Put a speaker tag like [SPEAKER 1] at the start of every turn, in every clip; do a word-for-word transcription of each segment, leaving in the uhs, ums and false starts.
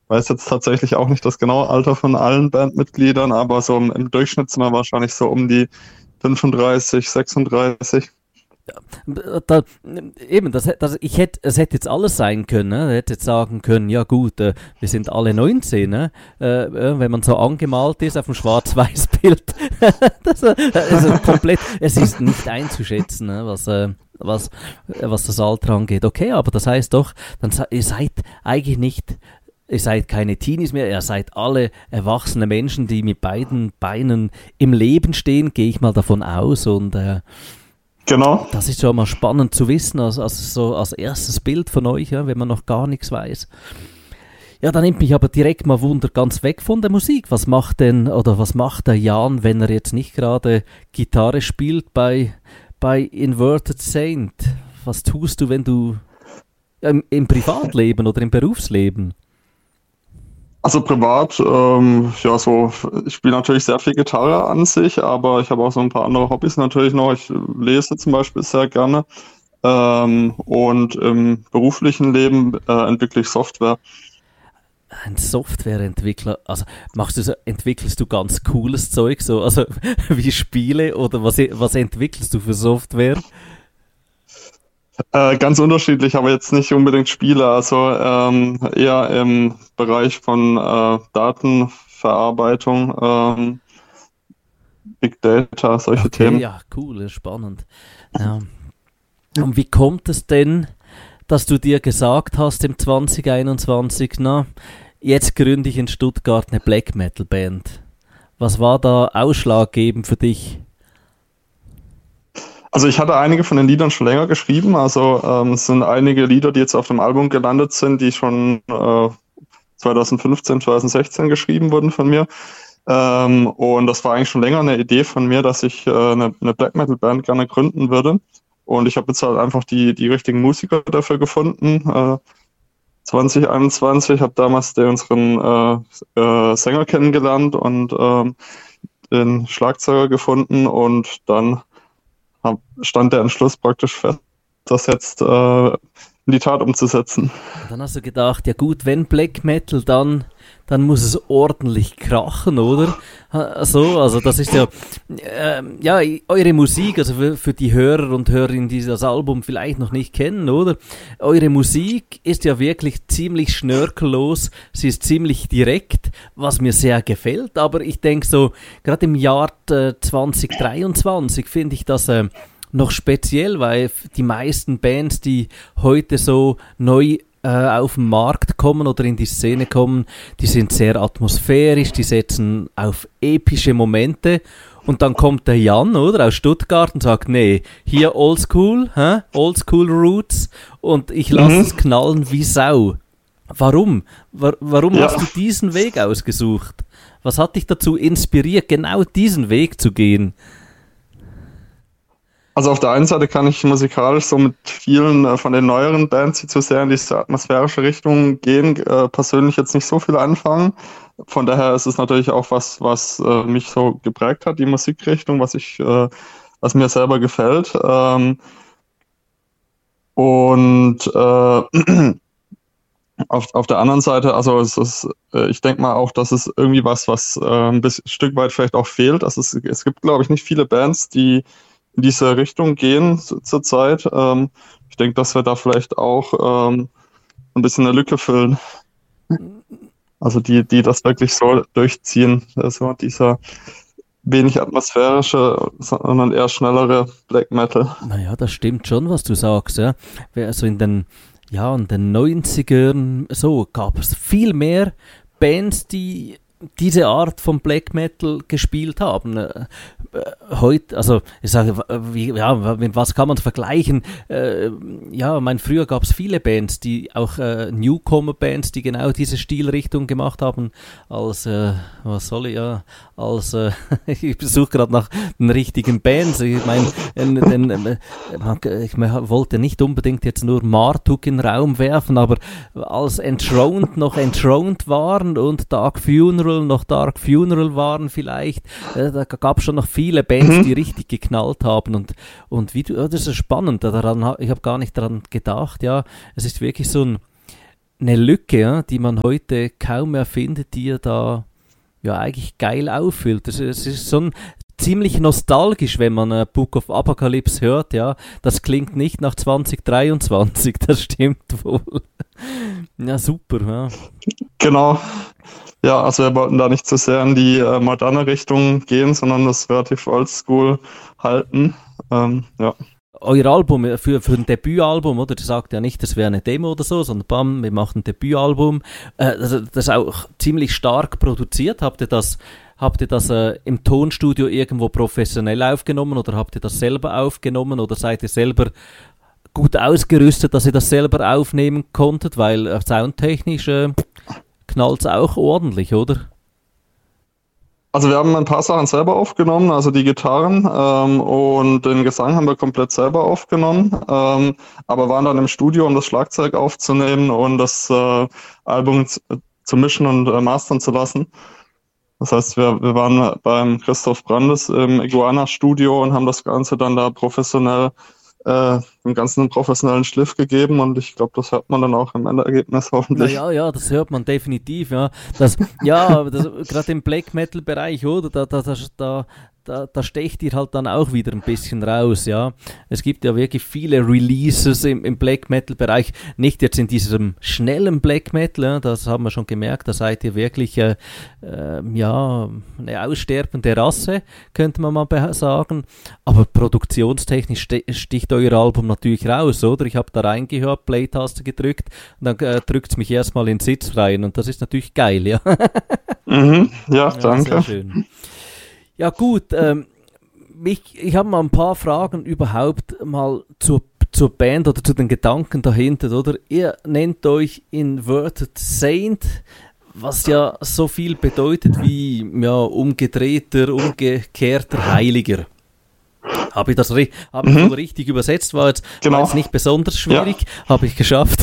[SPEAKER 1] weiß jetzt tatsächlich auch nicht das genaue Alter von allen Bandmitgliedern, aber so im, im Durchschnitt sind wir wahrscheinlich so um die fünfunddreißig, sechsunddreißig.
[SPEAKER 2] Da, eben, das, das, ich hätte, es hätte jetzt alles sein können. Ne? Ich hätte jetzt sagen können, ja gut, äh, wir sind alle neunzehn, ne? äh, wenn man so angemalt ist auf dem Schwarz-Weiß-Bild. das, also komplett, es ist nicht einzuschätzen, ne? was, äh, was, was das Alter angeht. Okay, aber das heißt doch, dann, ihr seid eigentlich nicht, ihr seid keine Teenies mehr, ihr seid alle erwachsene Menschen, die mit beiden Beinen im Leben stehen, gehe ich mal davon aus. Und äh,
[SPEAKER 1] Genau.
[SPEAKER 2] das ist schon mal spannend zu wissen, als, als, so als erstes Bild von euch, ja, wenn man noch gar nichts weiß. Ja, da nimmt mich aber direkt mal Wunder ganz weg von der Musik. Was macht denn, oder was macht der Jan, wenn er jetzt nicht gerade Gitarre spielt bei, bei Inverted Saint? Was tust du, wenn du im, im Privatleben oder im Berufsleben?
[SPEAKER 1] Also privat, ähm, ja so, ich spiele natürlich sehr viel Gitarre an sich, aber ich habe auch so ein paar andere Hobbys natürlich noch. Ich lese zum Beispiel sehr gerne ähm, und im beruflichen Leben äh, entwickle ich Software.
[SPEAKER 2] Ein Softwareentwickler, also machst du so, entwickelst du ganz cooles Zeug, so, also wie Spiele oder was, was entwickelst du für Software?
[SPEAKER 1] Äh, ganz unterschiedlich, aber jetzt nicht unbedingt Spiele, also ähm, eher im Bereich von äh, Datenverarbeitung, ähm, Big Data, solche
[SPEAKER 2] Okay,
[SPEAKER 1] Themen.
[SPEAKER 2] ja, cool, spannend. Ja. Und wie kommt es denn, dass du dir gesagt hast im zwanzig einundzwanzig, na, jetzt gründe ich in Stuttgart eine Black Metal Band? Was war da ausschlaggebend für dich?
[SPEAKER 1] Also ich hatte einige von den Liedern schon länger geschrieben, also ähm, es sind einige Lieder, die jetzt auf dem Album gelandet sind, die schon äh, zwanzig fünfzehn, zwanzig sechzehn geschrieben wurden von mir. Ähm, und das war eigentlich schon länger eine Idee von mir, dass ich äh, eine, eine Black Metal Band gerne gründen würde. Und ich habe jetzt halt einfach die, die richtigen Musiker dafür gefunden. Äh, zwanzig einundzwanzig, habe damals den, unseren äh, äh, Sänger kennengelernt und äh, den Schlagzeuger gefunden und dann stand der Entschluss praktisch fest, das jetzt äh, in die Tat umzusetzen.
[SPEAKER 2] Und dann hast du gedacht, ja gut, wenn Black Metal, dann, dann muss es ordentlich krachen, oder? So, also das ist ja, äh, ja, eure Musik, also für, für die Hörer und Hörerinnen, die das Album vielleicht noch nicht kennen, oder? Eure Musik ist ja wirklich ziemlich schnörkellos, sie ist ziemlich direkt, was mir sehr gefällt, aber ich denke so, gerade im Jahr äh, zwanzig dreiundzwanzig finde ich das äh, noch speziell, weil die meisten Bands, die heute so neu äh, auf den Markt kommen oder in die Szene kommen, die sind sehr atmosphärisch, die setzen auf epische Momente und dann kommt der Jan, oder, aus Stuttgart und sagt, nee, hier Oldschool, hä? Oldschool Roots und ich lasse mhm. es knallen wie Sau. Warum? War, warum ja. hast du diesen Weg ausgesucht? Was hat dich dazu inspiriert, genau diesen Weg zu gehen?
[SPEAKER 1] Also auf der einen Seite kann ich musikalisch so mit vielen äh, von den neueren Bands, die zu sehr in diese atmosphärische Richtung gehen, äh, persönlich jetzt nicht so viel anfangen. Von daher ist es natürlich auch was, was äh, mich so geprägt hat, die Musikrichtung, was ich, äh, was mir selber gefällt. Ähm, und äh, auf, auf der anderen Seite, also es ist, äh, ich denke mal auch, dass es irgendwie was, was äh, ein bisschen, ein Stück weit vielleicht auch fehlt. Also es, es gibt, glaube ich, nicht viele Bands, die in diese Richtung gehen zurzeit. Ähm, ich denke, dass wir da vielleicht auch ähm, ein bisschen eine Lücke füllen. Also die, die das wirklich so durchziehen. Also dieser wenig atmosphärische, sondern eher schnellere Black Metal.
[SPEAKER 2] Naja, das stimmt schon, was du sagst. Ja. Also in den, ja, in den neunzigern so gab es viel mehr Bands, die diese Art von Black Metal gespielt haben. Äh, heute, also ich sage, wie, ja, mit was kann man vergleichen? Äh, ja, mein, früher gab es viele Bands, die auch äh, Newcomer-Bands, die genau diese Stilrichtung gemacht haben, als, äh, was soll ich, ja, als, äh, ich besuche gerade nach den richtigen Bands. Ich meine, ich wollte nicht unbedingt jetzt nur Marduk in den Raum werfen, aber als Enthroned noch Enthroned waren und Dark Funeral noch Dark Funeral waren vielleicht, äh, da gab es schon noch viele Bands, mhm. die richtig geknallt haben und, und wie du, das ist spannend, daran, ich habe gar nicht daran gedacht, ja, es ist wirklich so ein, eine Lücke, ja, die man heute kaum mehr findet, die ihr da ja eigentlich geil auffüllt. Es ist, ist so ein ziemlich nostalgisch, wenn man äh, Book of Apocalypse hört, ja. Das klingt nicht nach zwanzig dreiundzwanzig, das stimmt wohl. Ja, super, ja.
[SPEAKER 1] Genau. Ja, also wir wollten da nicht zu sehr in die äh, moderne Richtung gehen, sondern das relativ oldschool halten. Ähm, ja.
[SPEAKER 2] Euer Album, für, für ein Debütalbum, oder? Ihr sagt ja nicht, das wäre eine Demo oder so, sondern bam, wir machen ein Debütalbum. Äh, das, das ist auch ziemlich stark produziert. Habt ihr das, habt ihr das äh, im Tonstudio irgendwo professionell aufgenommen oder habt ihr das selber aufgenommen oder seid ihr selber gut ausgerüstet, dass ihr das selber aufnehmen konntet? Weil äh, soundtechnisch äh, knallt es auch ordentlich, oder?
[SPEAKER 1] Also wir haben ein paar Sachen selber aufgenommen, also die Gitarren ähm, und den Gesang haben wir komplett selber aufgenommen, ähm, aber waren dann im Studio, um das Schlagzeug aufzunehmen und das äh, Album zu, zu mischen und äh, mastern zu lassen. Das heißt, wir, wir waren beim Christoph Brandes im Iguana-Studio und haben das Ganze dann da professionell, äh, dem Ganzen einen professionellen Schliff gegeben und ich glaube, das hört man dann auch im Endergebnis hoffentlich.
[SPEAKER 2] Ja, ja, das hört man definitiv, ja. Das, ja, gerade im Black Metal Bereich, oder? Da, da, da, da, da stecht ihr halt dann auch wieder ein bisschen raus, ja. Es gibt ja wirklich viele Releases im, im Black Metal Bereich, nicht jetzt in diesem schnellen Black Metal, ja, das haben wir schon gemerkt, da seid ihr wirklich, äh, äh, ja, eine aussterbende Rasse, könnte man mal sagen, aber produktionstechnisch sticht euer Album natürlich raus, oder? Ich habe da reingehört, Play-Taste gedrückt und dann äh, drückt es mich erstmal in den Sitz rein und das ist natürlich geil, ja.
[SPEAKER 1] Mhm, ja,
[SPEAKER 2] ja,
[SPEAKER 1] danke.
[SPEAKER 2] Sehr schön. Ja gut, ähm, ich, ich habe mal ein paar Fragen überhaupt mal zur, zur Band oder zu den Gedanken dahinter, oder? Ihr nennt euch Inverted Saint, was ja so viel bedeutet wie ja, umgedrehter, umgekehrter Heiliger. Habe ich das ri- hab ich
[SPEAKER 1] Mhm.
[SPEAKER 2] wohl richtig übersetzt? War jetzt,
[SPEAKER 1] Genau.
[SPEAKER 2] war jetzt nicht besonders schwierig, ja. Habe ich geschafft.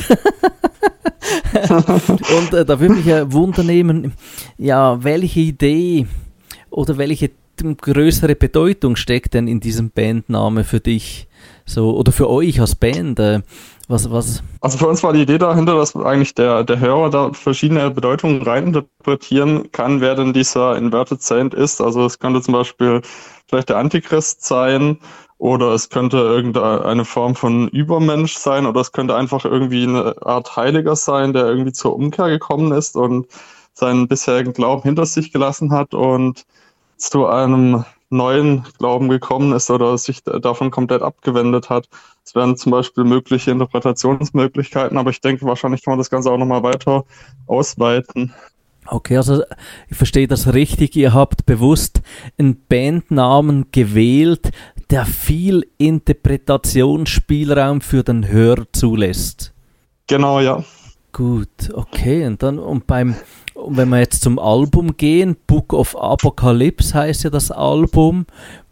[SPEAKER 2] Und äh, da würde mich ja Wunder nehmen, ja, welche Idee oder welche größere Bedeutung steckt denn in diesem Bandname für dich so oder für euch als Band? Äh, was, was?
[SPEAKER 1] Also für uns war die Idee dahinter, dass eigentlich der, der Hörer da verschiedene Bedeutungen reininterpretieren kann, wer denn dieser Inverted Saint ist. Also es könnte zum Beispiel vielleicht der Antichrist sein oder es könnte irgendeine Form von Übermensch sein oder es könnte einfach irgendwie eine Art Heiliger sein, der irgendwie zur Umkehr gekommen ist und seinen bisherigen Glauben hinter sich gelassen hat und zu einem neuen Glauben gekommen ist oder sich davon komplett abgewendet hat. Es wären zum Beispiel mögliche Interpretationsmöglichkeiten, aber ich denke, wahrscheinlich kann man das Ganze auch nochmal weiter ausweiten.
[SPEAKER 2] Okay, also ich verstehe das richtig. Ihr habt bewusst einen Bandnamen gewählt, der viel Interpretationsspielraum für den Hörer zulässt.
[SPEAKER 1] Genau, ja.
[SPEAKER 2] Gut, okay. Und dann und beim und wenn wir jetzt zum Album gehen, Book of Apocalypse heißt ja das Album.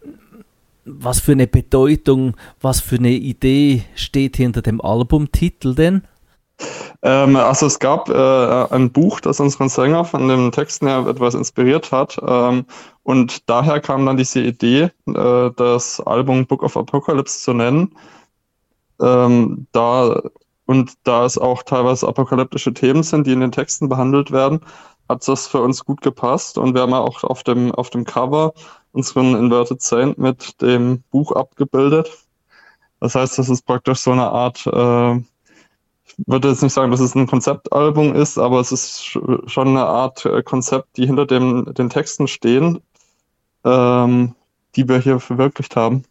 [SPEAKER 2] Was für eine Bedeutung, was für eine Idee steht hinter dem Albumtitel denn?
[SPEAKER 1] Ähm, also es gab äh, ein Buch, das unseren Sänger von den Texten her etwas inspiriert hat. Ähm, und daher kam dann diese Idee, äh, das Album Book of Apocalypse zu nennen. Ähm, da Und da es auch teilweise apokalyptische Themen sind, die in den Texten behandelt werden, hat das für uns gut gepasst. Und wir haben ja auch auf dem, auf dem Cover unseren Inverted Saint mit dem Buch abgebildet. Das heißt, das ist praktisch so eine Art, äh, ich würde jetzt nicht sagen, dass es ein Konzeptalbum ist, aber es ist schon eine Art Konzept, die hinter dem, den Texten stehen, ähm, die wir hier verwirklicht haben.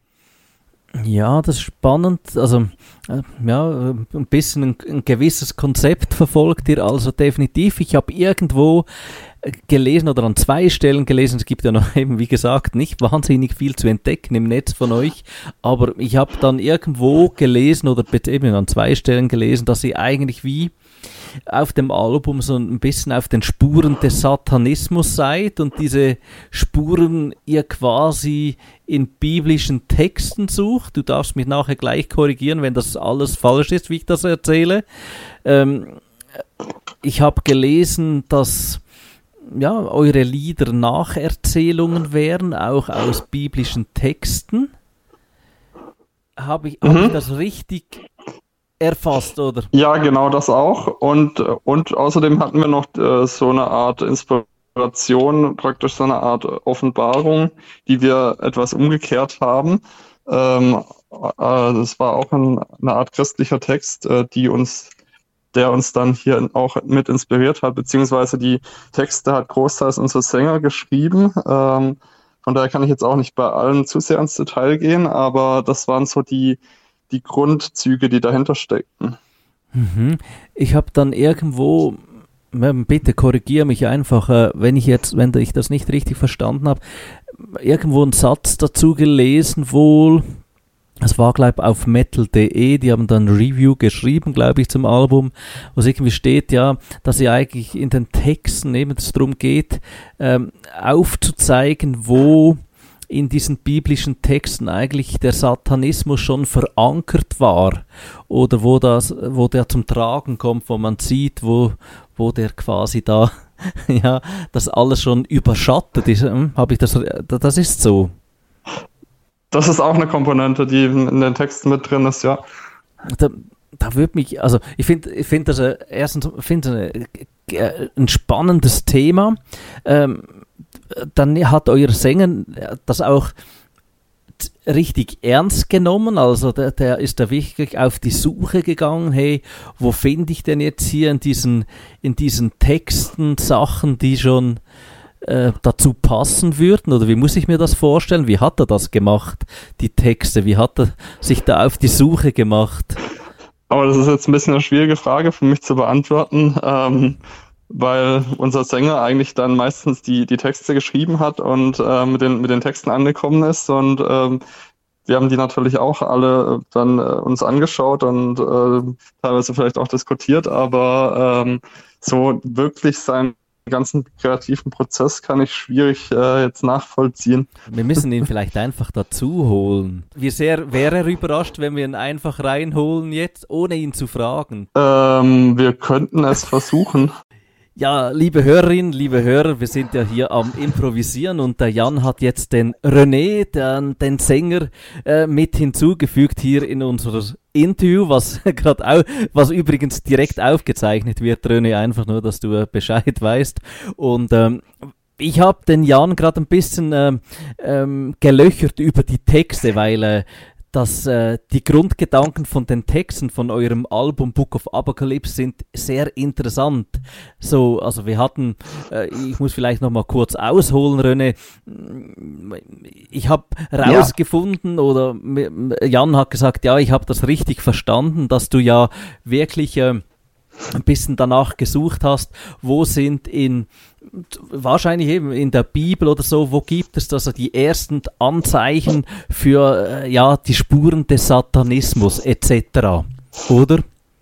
[SPEAKER 2] Ja, das ist spannend. Also, äh, ja, ein bisschen ein, ein gewisses Konzept verfolgt ihr also definitiv. Ich habe irgendwo gelesen oder an zwei Stellen gelesen, es gibt ja noch eben, wie gesagt, nicht wahnsinnig viel zu entdecken im Netz von euch, aber ich habe dann irgendwo gelesen oder eben an zwei Stellen gelesen, dass ihr eigentlich wie auf dem Album so ein bisschen auf den Spuren des Satanismus seid und diese Spuren ihr quasi in biblischen Texten sucht. Du darfst mich nachher gleich korrigieren, wenn das alles falsch ist, wie ich das erzähle. Ähm, ich habe gelesen, dass ja, eure Lieder Nacherzählungen wären, auch aus biblischen Texten. Habe ich,
[SPEAKER 1] Mhm.
[SPEAKER 2] hab ich das richtig erfasst, oder?
[SPEAKER 1] Ja, genau das auch. Und, und außerdem hatten wir noch äh, so eine Art Inspiration, praktisch so eine Art Offenbarung, die wir etwas umgekehrt haben. Ähm, äh, das war auch ein, eine Art christlicher Text, äh, die uns, der uns dann hier auch mit inspiriert hat, beziehungsweise die Texte hat großteils unser Sänger geschrieben. Ähm, von daher kann ich jetzt auch nicht bei allen zu sehr ins Detail gehen, aber das waren so die, die Grundzüge, die dahinter steckten.
[SPEAKER 2] Mhm. Ich habe dann irgendwo, bitte korrigiere mich einfach, äh, wenn ich jetzt, wenn ich das nicht richtig verstanden habe, irgendwo einen Satz dazu gelesen wohl. Es war, glaube ich, auf metal punkt de, die haben dann ein Review geschrieben, glaube ich, zum Album, wo es irgendwie steht, ja, dass ja eigentlich in den Texten eben es darum geht, ähm, aufzuzeigen, wo in diesen biblischen Texten eigentlich der Satanismus schon verankert war oder wo das, wo der zum Tragen kommt, wo man sieht, wo, wo der quasi da, ja, das alles schon überschattet ist. Hm, habe ich das, das ist so.
[SPEAKER 1] Das ist auch eine Komponente, die in den Texten mit drin ist, ja.
[SPEAKER 2] Da, da würde mich, also ich finde ich find das äh, erstens find ein, äh, ein spannendes Thema. Ähm, dann hat euer Sänger das auch richtig ernst genommen, also der, der ist da wirklich auf die Suche gegangen, hey, wo finde ich denn jetzt hier in diesen, in diesen Texten Sachen, die schon äh, dazu passen würden, oder wie muss ich mir das vorstellen? Wie hat er das gemacht, die Texte, wie hat er sich da auf die Suche gemacht?
[SPEAKER 1] Aber das ist jetzt ein bisschen eine schwierige Frage für mich zu beantworten, ähm, weil unser Sänger eigentlich dann meistens die, die Texte geschrieben hat und äh, mit, den, mit den Texten angekommen ist und ähm, wir haben die natürlich auch alle dann äh, uns angeschaut und äh, teilweise vielleicht auch diskutiert, aber ähm, so wirklich seinen ganzen kreativen Prozess kann ich schwierig äh, jetzt nachvollziehen.
[SPEAKER 2] Wir müssen ihn vielleicht einfach dazu holen. Wie sehr wäre er überrascht, wenn wir ihn einfach reinholen jetzt, ohne ihn zu fragen?
[SPEAKER 1] Ähm, wir könnten es versuchen.
[SPEAKER 2] Ja, liebe Hörerinnen, liebe Hörer, wir sind ja hier am Improvisieren und der Jan hat jetzt den René, den, den Sänger, äh, mit hinzugefügt hier in unser Interview, was gerade auch, was übrigens direkt aufgezeichnet wird, René, einfach nur, dass du äh, Bescheid weißt. Und ähm, ich habe den Jan gerade ein bisschen ähm, ähm, gelöchert über die Texte, weil äh, dass äh, die Grundgedanken von den Texten von eurem Album Book of Apocalypse sind sehr interessant. So, also wir hatten, äh, ich muss vielleicht noch mal kurz ausholen, René. Ich habe rausgefunden, ja. oder Jan hat gesagt, ja, ich habe das richtig verstanden, dass du ja wirklich äh, ein bisschen danach gesucht hast, wo sind in wahrscheinlich eben in der Bibel oder so, wo gibt es also die ersten Anzeichen für äh, ja die Spuren des Satanismus et cetera. Oder?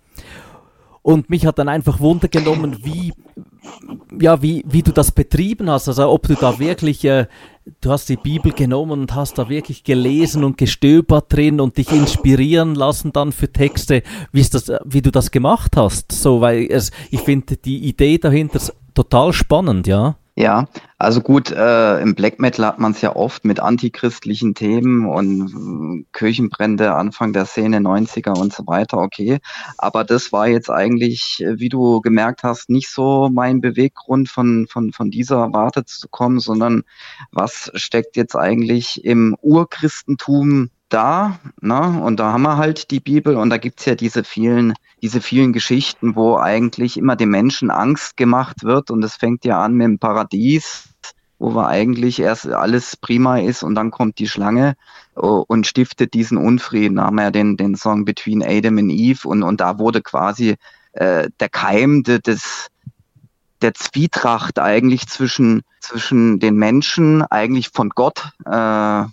[SPEAKER 2] Und mich hat dann einfach Wunder genommen, wie ja wie wie du das betrieben hast, also ob du da wirklich äh, du hast die Bibel genommen und hast da wirklich gelesen und gestöbert drin und dich inspirieren lassen dann für Texte, wie ist das, wie du das gemacht hast, so, weil es, ich finde die Idee dahinter total spannend, ja.
[SPEAKER 3] Ja, also gut, äh, im Black Metal hat man es ja oft mit antichristlichen Themen und äh, Kirchenbrände Anfang der Szene neunziger und so weiter, okay. Aber das war jetzt eigentlich, wie du gemerkt hast, nicht so mein Beweggrund, von, von, von dieser Warte zu kommen, sondern was steckt jetzt eigentlich im Urchristentum da, ne? Und da haben wir halt die Bibel und da gibt's ja diese vielen, diese vielen Geschichten, wo eigentlich immer dem Menschen Angst gemacht wird und es fängt ja an mit dem Paradies, wo wir eigentlich erst alles prima ist und dann kommt die Schlange und stiftet diesen Unfrieden. Da haben wir ja den, den Song Between Adam and Eve und, und da wurde quasi äh, der Keim des, der Zwietracht eigentlich zwischen, zwischen den Menschen eigentlich von Gott äh,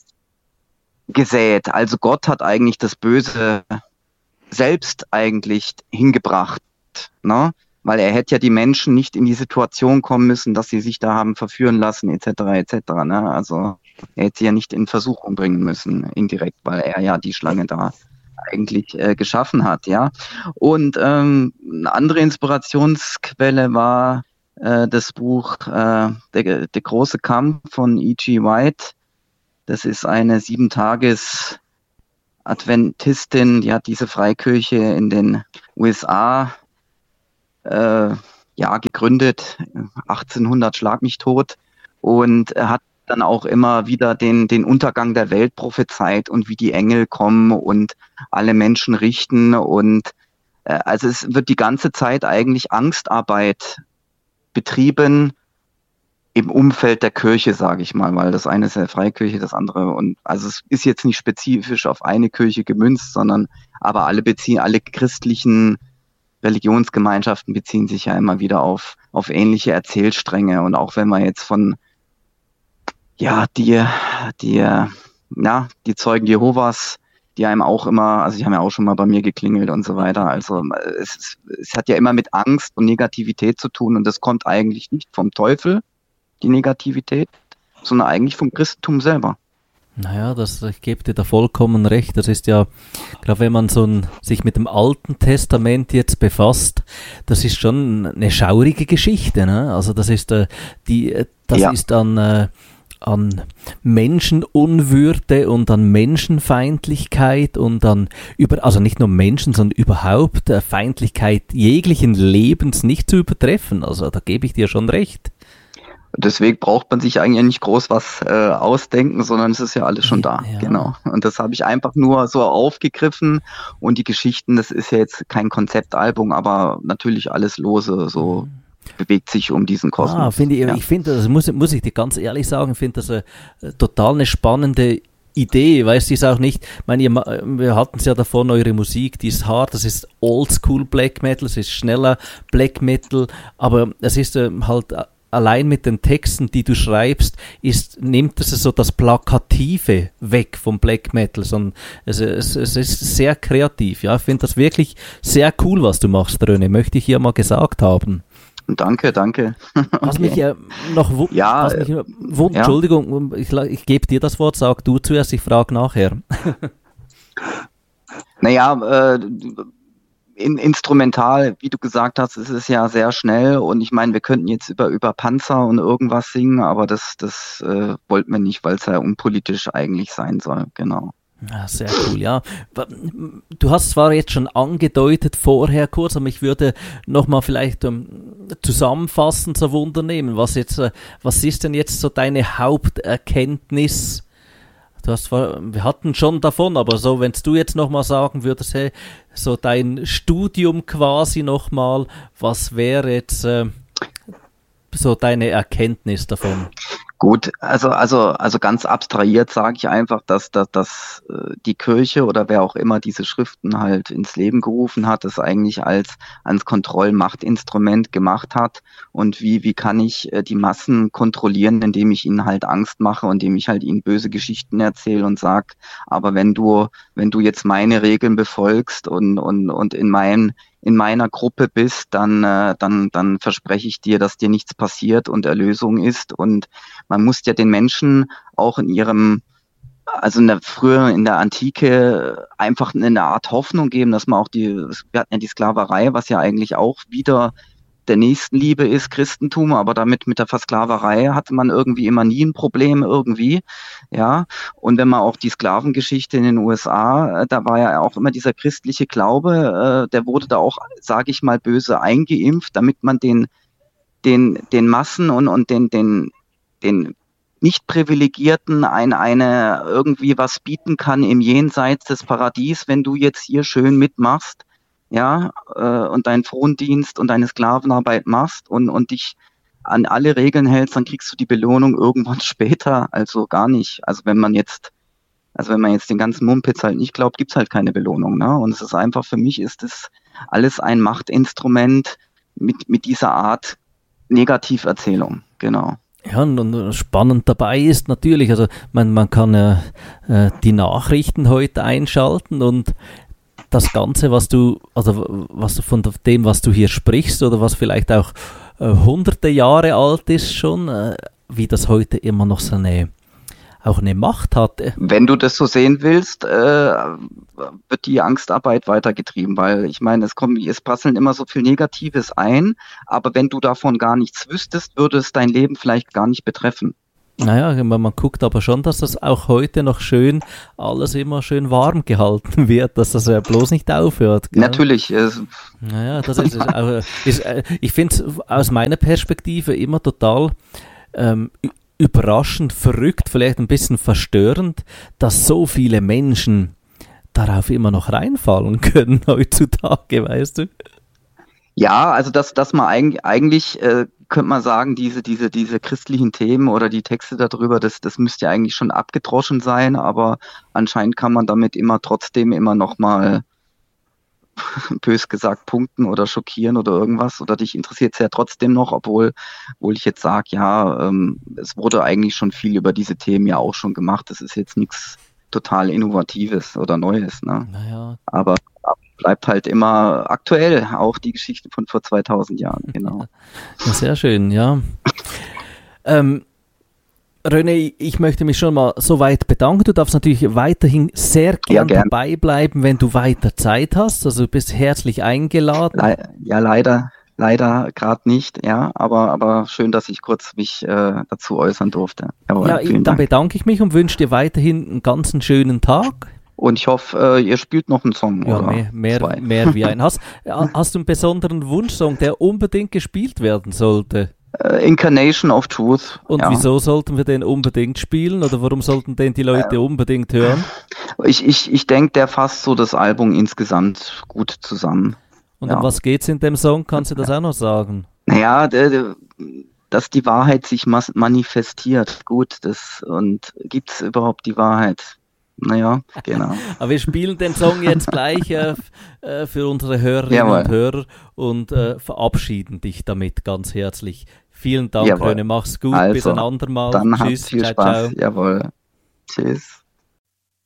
[SPEAKER 3] gesät. Also Gott hat eigentlich das Böse selbst eigentlich hingebracht, ne? Weil er hätte ja die Menschen nicht in die Situation kommen müssen, dass sie sich da haben verführen lassen, et cetera et cetera. Ne? Also er hätte sie ja nicht in Versuchung bringen müssen, indirekt, weil er ja die Schlange da eigentlich äh, geschaffen hat, ja. Und ähm, eine andere Inspirationsquelle war äh, das Buch äh, der, der große Kampf von E G White. Das ist eine sieben Tages Adventistin, die hat diese Freikirche in den U S A äh, ja gegründet, achtzehnhundert schlag mich tot, und er hat dann auch immer wieder den den Untergang der Welt prophezeit und wie die Engel kommen und alle Menschen richten, und äh, also es wird die ganze Zeit eigentlich Angstarbeit betrieben im Umfeld der Kirche, sage ich mal, weil das eine ist ja Freikirche, das andere, und also es ist jetzt nicht spezifisch auf eine Kirche gemünzt, sondern aber alle beziehen, alle christlichen Religionsgemeinschaften beziehen sich ja immer wieder auf auf ähnliche Erzählstränge, und auch wenn man jetzt von ja die die ja die Zeugen Jehovas, die einem auch immer, also die haben ja auch schon mal bei mir geklingelt und so weiter. Also es, es hat ja immer mit Angst und Negativität zu tun, und das kommt eigentlich nicht vom Teufel, die Negativität, sondern eigentlich vom Christentum selber.
[SPEAKER 2] Naja, das, ich gebe dir da vollkommen recht. Das ist ja, gerade wenn man so ein, sich mit dem Alten Testament jetzt befasst, das ist schon eine schaurige Geschichte, ne? Also das ist äh, die, das ja. ist an äh, an Menschenunwürde und an Menschenfeindlichkeit und an über, also nicht nur Menschen, sondern überhaupt äh, Feindlichkeit jeglichen Lebens nicht zu übertreffen. Also da gebe ich dir schon recht.
[SPEAKER 3] Deswegen braucht man sich eigentlich nicht groß was äh, ausdenken, sondern es ist ja alles schon da. Ja. Genau. Und das habe ich einfach nur so aufgegriffen, und die Geschichten, das ist ja jetzt kein Konzeptalbum, aber natürlich alles lose, so bewegt sich um diesen Kosmos.
[SPEAKER 2] Ah, finde ich,
[SPEAKER 3] ja.
[SPEAKER 2] ich finde, das muss, muss ich dir ganz ehrlich sagen, ich finde das eine, eine total eine spannende Idee, weißt du, ist auch nicht, ich meine, ihr, wir hatten es ja davon, eure Musik, die ist hart, das ist Oldschool Black Metal, es ist schneller Black Metal, aber es ist äh, halt allein mit den Texten, die du schreibst, ist, nimmt es so das Plakative weg vom Black Metal, sondern es, es, es ist sehr kreativ, ja, ich finde das wirklich sehr cool, was du machst, René, möchte ich hier mal gesagt haben.
[SPEAKER 3] Danke, danke.
[SPEAKER 2] Was mich äh, noch wu-
[SPEAKER 3] ja,
[SPEAKER 2] was mich äh, wund- ja. Entschuldigung, ich, ich gebe dir das Wort, sag du zuerst, ich frage nachher.
[SPEAKER 3] Naja, äh, in, instrumental, wie du gesagt hast, ist es ja sehr schnell, und ich meine, wir könnten jetzt über, über Panzer und irgendwas singen, aber das, das äh, wollten wir nicht, weil es ja unpolitisch eigentlich sein soll, genau.
[SPEAKER 2] Ja, sehr cool, ja. Du hast zwar jetzt schon angedeutet vorher kurz, aber ich würde nochmal vielleicht ähm, zusammenfassend so Wunder nehmen. Was jetzt, äh, was ist denn jetzt so deine Haupterkenntnis? Du hast zwar, wir hatten schon davon, aber so, wenn du jetzt nochmal sagen würdest, hey, so dein Studium quasi nochmal, was wäre jetzt äh, so deine Erkenntnis davon?
[SPEAKER 3] Gut, also also also ganz abstrahiert sage ich einfach, dass, dass, dass die Kirche oder wer auch immer diese Schriften halt ins Leben gerufen hat, das eigentlich als als Kontrollmachtinstrument gemacht hat, und wie wie kann ich die Massen kontrollieren, indem ich ihnen halt Angst mache und indem ich halt ihnen böse Geschichten erzähle und sag, aber wenn du wenn du jetzt meine Regeln befolgst und und und in meinen in meiner Gruppe bist, dann, äh, dann, dann verspreche ich dir, dass dir nichts passiert und Erlösung ist. Und man muss ja den Menschen auch in ihrem, also in der früher in der Antike einfach eine Art Hoffnung geben, dass man auch die, wir hatten ja die Sklaverei, was ja eigentlich auch wieder der Nächstenliebe ist, Christentum, aber damit mit der Versklaverei hatte man irgendwie immer nie ein Problem irgendwie, ja. Und wenn man auch die Sklavengeschichte in den U S A, da war ja auch immer dieser christliche Glaube, äh, der wurde da auch, sage ich mal, böse eingeimpft, damit man den den den Massen und und den den den Nicht-Privilegierten ein, eine irgendwie was bieten kann im Jenseits des Paradies, wenn du jetzt hier schön mitmachst, ja, äh, und deinen Frondienst und deine Sklavenarbeit machst und, und dich an alle Regeln hältst, dann kriegst du die Belohnung irgendwann später, also gar nicht. Also wenn man jetzt, also wenn man jetzt den ganzen Mumpitz halt nicht glaubt, gibt's halt keine Belohnung, ne? Und es ist einfach, für mich ist das alles ein Machtinstrument mit, mit dieser Art Negativerzählung, genau.
[SPEAKER 2] Ja, und, und spannend dabei ist natürlich, also man, man kann äh, äh, die Nachrichten heute einschalten und das Ganze, was du, also was von dem, was du hier sprichst oder was vielleicht auch äh, hunderte Jahre alt ist schon, äh, wie das heute immer noch so eine, auch eine Macht hat.
[SPEAKER 3] Wenn du das so sehen willst, äh, wird die Angstarbeit weitergetrieben, weil ich meine, es kommt, es prasseln immer so viel Negatives ein, aber wenn du davon gar nichts wüsstest, würde es dein Leben vielleicht gar nicht betreffen.
[SPEAKER 2] Naja, man, man guckt aber schon, dass das auch heute noch schön, alles immer schön warm gehalten wird, dass das ja bloß nicht aufhört. Gell?
[SPEAKER 3] Natürlich. Äh,
[SPEAKER 2] naja, das ist, auch, ist ich finde es aus meiner Perspektive immer total ähm, überraschend, verrückt, vielleicht ein bisschen verstörend, dass so viele Menschen darauf immer noch reinfallen können heutzutage, weißt du?
[SPEAKER 3] Ja, also dass, dass man eigentlich, eigentlich äh, könnte man sagen, diese, diese, diese christlichen Themen oder die Texte darüber, das, das müsste ja eigentlich schon abgedroschen sein, aber anscheinend kann man damit immer trotzdem immer noch mal bös gesagt punkten oder schockieren oder irgendwas, oder dich interessiert es ja trotzdem noch, obwohl, obwohl ich jetzt sage, ja, ähm, es wurde eigentlich schon viel über diese Themen ja auch schon gemacht, das ist jetzt nichts total Innovatives oder Neues, ne?
[SPEAKER 2] Naja.
[SPEAKER 3] Aber bleibt halt immer aktuell, auch die Geschichte von vor zweitausend Jahren, genau.
[SPEAKER 2] Ja, sehr schön, ja. ähm, René, ich möchte mich schon mal so weit bedanken. Du darfst natürlich weiterhin sehr gern, ja, gern. dabei bleiben, wenn du weiter Zeit hast. Also du bist herzlich eingeladen.
[SPEAKER 3] Le- ja, leider. Leider gerade nicht, ja, aber, aber schön, dass ich kurz mich äh, dazu äußern durfte.
[SPEAKER 2] Jawohl, ja, dann Dank. bedanke ich mich und wünsche dir weiterhin einen ganz schönen Tag.
[SPEAKER 3] Und ich hoffe, äh, ihr spielt noch einen Song.
[SPEAKER 2] Ja,
[SPEAKER 3] oder
[SPEAKER 2] mehr, mehr, mehr wie ein. Hast, hast du einen besonderen Wunschsong, der unbedingt gespielt werden sollte?
[SPEAKER 3] Uh, Incarnation of Truth.
[SPEAKER 2] Und
[SPEAKER 3] ja.
[SPEAKER 2] wieso sollten wir den unbedingt spielen oder warum sollten den die Leute äh, unbedingt hören?
[SPEAKER 3] Ich, ich, ich denke, der fasst so das Album insgesamt gut zusammen.
[SPEAKER 2] Und
[SPEAKER 3] ja.
[SPEAKER 2] um was geht's in dem Song? Kannst du das auch noch sagen?
[SPEAKER 3] Naja, der, der, dass die Wahrheit sich mas- manifestiert. Gut, das, und gibt's überhaupt die Wahrheit? Naja, genau.
[SPEAKER 2] Aber wir spielen den Song jetzt gleich äh, für unsere Hörerinnen Jawohl. und Hörer und äh, verabschieden dich damit ganz herzlich. Vielen Dank, René. Mach's gut.
[SPEAKER 3] Also,
[SPEAKER 2] bis ein andermal.
[SPEAKER 3] Dann
[SPEAKER 2] Tschüss.
[SPEAKER 3] Habt viel
[SPEAKER 2] ciao,
[SPEAKER 3] Spaß.
[SPEAKER 2] Ciao.
[SPEAKER 3] Jawohl. Tschüss.